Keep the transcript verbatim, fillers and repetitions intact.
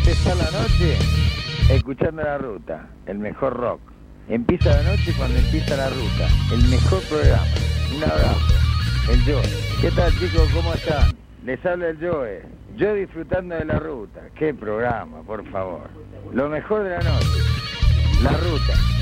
empezar la noche escuchando La Ruta, el mejor rock. Empieza la noche cuando empieza La Ruta, el mejor programa. Un abrazo. El Joe. ¿Qué tal, chicos? ¿Cómo están? Les habla el Joe. Yo disfrutando de La Ruta. Qué programa, por favor. Lo mejor de la noche. La Ruta.